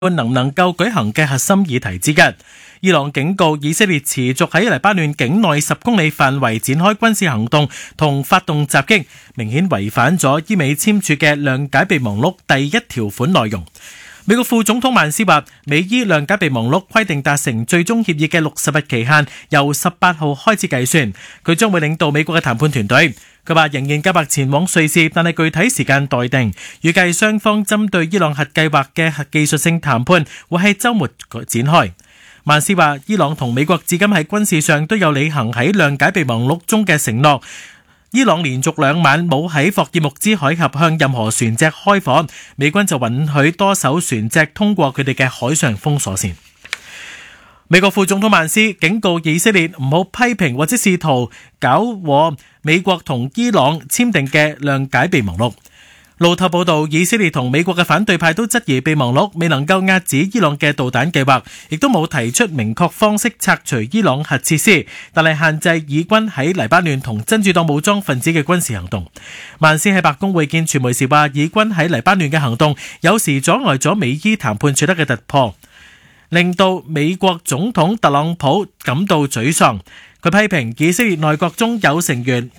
能唔能夠舉行嘅核心議題之一。伊朗警告以色列持續喺黎巴嫩境內10公里範圍展開軍事行動同發動襲擊，明顯違反咗伊美簽署嘅諒解備忘錄第1條款內容。美國副總統曼斯話，美伊諒解備忘錄規定達成最終協議嘅60日期限由18號開始計算，佢將會領導美國嘅談判團隊。佢話仍然計劃前往瑞士，但係具體時間待定。預計雙方針對伊朗核計劃嘅技術性談判會喺週末展開。曼斯話，伊朗同美國至今喺軍事上都有履行喺諒解備忘錄中嘅承諾。伊朗連續2晚冇喺霍爾木茲海峽向任何船隻開火，美軍就允許多艘船隻通過佢哋嘅海上封鎖線。美國副總統曼斯警告以色列唔好批評或者試圖搞和美國同伊朗簽訂嘅諒解備忘錄。路透報道，以色列同美國嘅反對派都質疑備忘錄未能夠遏止伊朗嘅導彈計劃，亦都冇提出明確方式拆除伊朗核設施，但係限制以軍喺黎巴嫩同真主黨武裝分子嘅軍事行動。曼斯喺白宮會見傳媒時話，以軍喺黎巴嫩嘅行動有時阻礙咗美伊談判取得嘅突破，令到美國總統特朗普感到沮喪。佢批評以色列內閣中有成員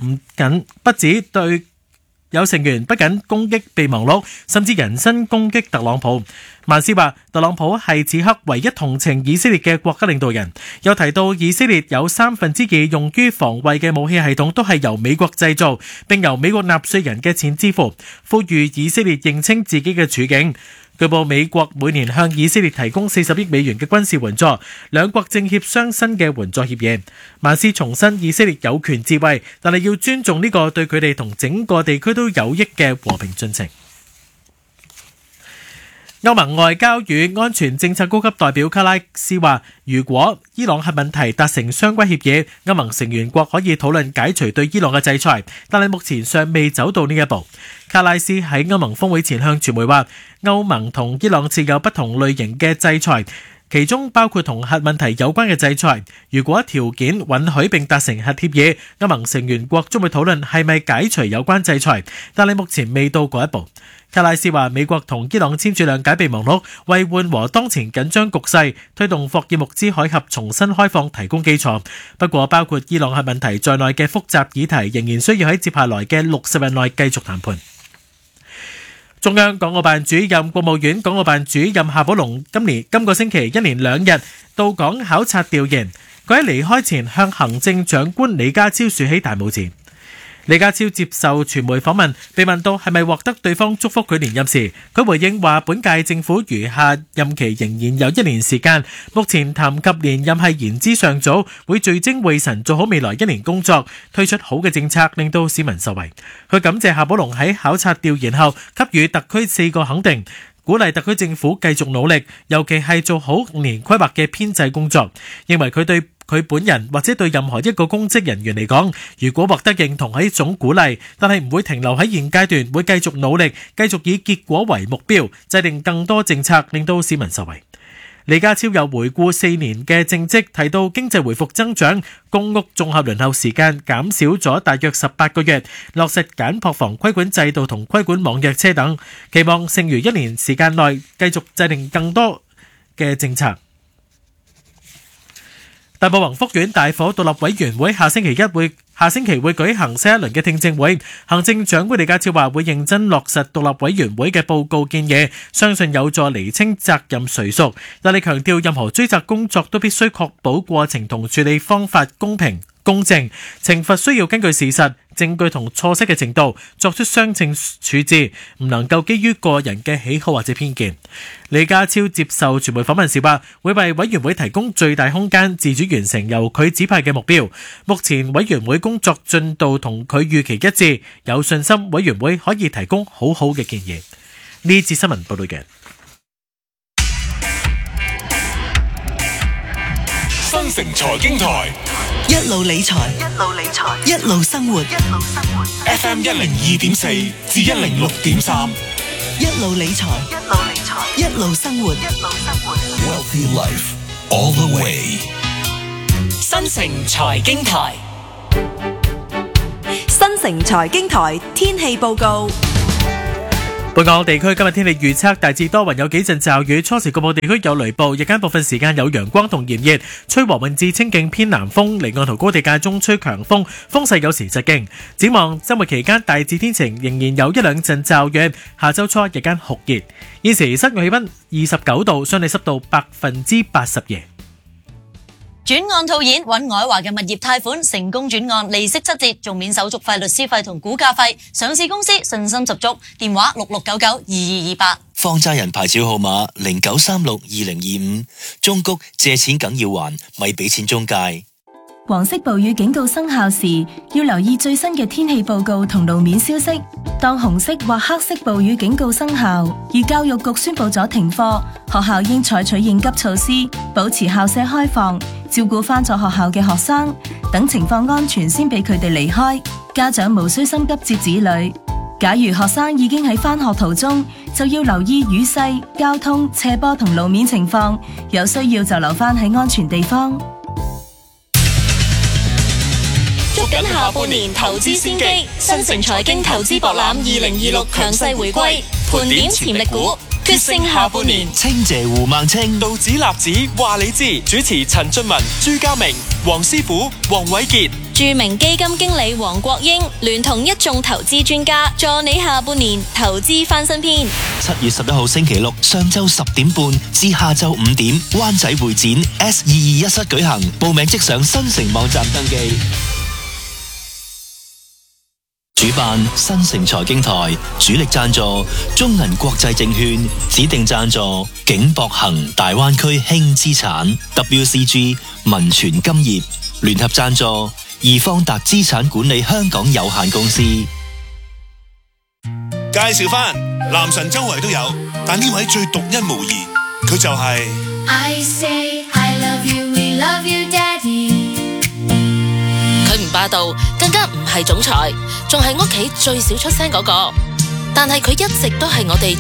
不僅攻擊備忘錄，甚至人身攻擊特朗普。曼斯話，特朗普係此刻唯一同情以色列嘅國家領導人，又提到以色列有2/3用於防衛嘅武器系統都係由美國製造，並由美國納稅人嘅錢支付，呼籲以色列認清自己嘅處境。據報美國每年向以色列提供40億美元嘅軍事援助，兩國正協商新嘅援助協議。曼斯重申以色列有權自衛，但係要尊重呢個對佢哋同整個地區都有益嘅和平進程。歐盟外交與安全政策高級代表卡拉斯話，如果伊朗核問題達成相關協議，歐盟成員國可以討論解除對伊朗嘅制裁，但係目前尚未走到呢一步。卡拉斯喺歐盟峰會前向傳媒話，歐盟同伊朗設有不同類型嘅制裁，其中包括同核問題有關嘅制裁。如果條件允許並達成核協議，歐盟成員國將會討論係咪解除有關制裁，但係目前未到嗰一步。卡拉斯話，美國同伊朗簽署諒解備忘錄，為緩和當前緊張局勢、推動霍爾木茲海峽重新開放提供基礎。不過，包括伊朗核問題在內嘅複雜議題，仍然需要喺接下來嘅60日內繼續談判。中央港澳辦主任、國務院港澳辦主任夏寶龍今個星期一連2日到港考察調研。佢喺離開前向行政長官李家超豎起大拇指。李家超接受傳媒訪問，被問到係咪獲得對方祝福佢連任時，佢回應話本屆政府餘下任期仍然有1年時間，目前談及連任係言之尚早，會聚精會神做好未來1年工作，推出好嘅政策令到市民受惠。佢感謝夏寶龍喺考察調研後給予特區4個肯定，鼓勵特區政府繼續努力，尤其係做好5年規劃嘅編制工作，認為佢對佢本人或者對任何一個公職人員嚟講，如果獲得認同係一種鼓勵，但係唔會停留喺現階段，會繼續努力，繼續以結果為目標，制定更多政策，令到市民受惠。李家超又回顧4年嘅政績，提到經濟回復增長，公屋綜合輪候時間減少咗大約18個月，落實簡樸房規管制度同規管網約車等，期望剩餘1年時間內繼續制定更多嘅政策。大埔宏福苑大火獨立委員會下星期會舉行新一輪嘅聽證會，行政長官李家超話會認真落實獨立委員會嘅報告建議，相信有助釐清責任誰屬，但係強調任何追責工作都必須確保過程同處理方法公平公正，懲罰需要根據事實、證據同錯失嘅程度作出相稱處置，唔能夠基於個人嘅喜好或者偏見。李家超接受傳媒訪問時話，會為委員會提供最大空間，自主完成由佢指派嘅目標。目前委員會工作進度同佢預期一致，有信心委員會可以提供好好嘅建議。呢節新聞報道嘅新城財經台， 一路理財，一路生活。 FM 102.4至106.3， 一路理財，一路生活。 Wealthy Life all the way。 新城財經台， 新城財經台天氣報告。 本港地區今日天氣預測大致多雲，有幾陣驟雨，初時局部地區有雷暴，日間部分時間有陽光同炎熱，吹和緩至清勁偏南風，離岸同高地間中吹強風，風勢有時疾勁。展望週末期間大致天晴，仍然有一兩陣驟雨，下週初日間酷熱。現時室外氣溫29度，相對濕度82%。 轉案套現揾愛華嘅物業貸款成功轉案，利息7折，仲免手續費、律師費同估價費。上市公司信心十足，電話66992228。 放債人牌照號碼09362025。中谷借錢梗要還，咪俾錢中介。 黃色暴雨警告生效時，要留意最新嘅天氣報告同路面消息。當紅色或黑色暴雨警告生效，而教育局宣布咗停課，學校應採取應急措施，保持校舍開放，照顧返咗學校嘅學生，等情況安全先俾佢哋離開。家長無需心急接子女。假如學生已經喺返學途中，就要留意雨勢、交通、斜坡同路面情況，有需要就留返喺安全地方。 捉緊下半年投資先機，新城財經投資博覽2026強勢回歸，盤點潛力股，決勝下半年。 清謝胡孟青， 道指立指話你知，主持陳俊文、朱家明、黃師傅、黃偉傑， 著名基金經理黃國英聯同一眾投資專家，助你下半年投資翻新篇。 7月11號星期六上晝10點半至下晝5點，灣仔會展 S221室舉行，報名即上新城網站登記。主辦新城財經台，主力贊助中銀國際證券，指定贊助景博恒大灣區輕資產 WCG 民傳金業，聯合贊助易方達資產管理香港有限公司。 介紹返男神周圍都有，但呢位最獨一無二，佢就係 I say I love you, we love you, Daddy。 佢唔霸道，更加唔係總裁，仲係屋企最少出聲嗰個。但係佢一直都係我哋